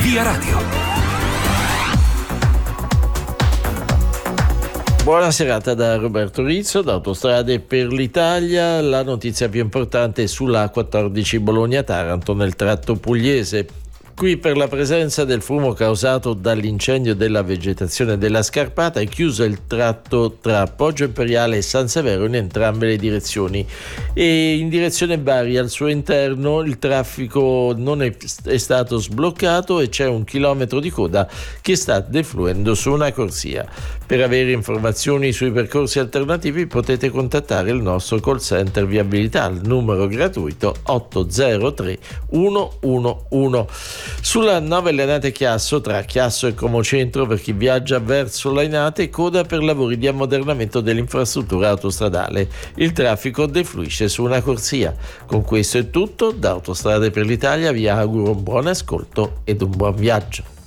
Via Radio. Buona serata da Roberto Rizzo, da Autostrade per l'Italia. La notizia più importante è sulla A14 Bologna-Taranto nel tratto pugliese. Qui per la presenza del fumo causato dall'incendio della vegetazione della Scarpata è chiuso il tratto tra Poggio Imperiale e San Severo in entrambe le direzioni, e in direzione Bari al suo interno il traffico non è stato sbloccato e c'è 1 chilometro di coda che sta defluendo su una corsia. Per avere informazioni sui percorsi alternativi potete contattare il nostro call center viabilità al numero gratuito 803 111. Sulla 9 Lainate Chiasso, tra Chiasso e Como Centro, per chi viaggia verso Lainate, coda per lavori di ammodernamento dell'infrastruttura autostradale. Il traffico defluisce su una corsia. Con questo è tutto, da Autostrade per l'Italia vi auguro un buon ascolto ed un buon viaggio.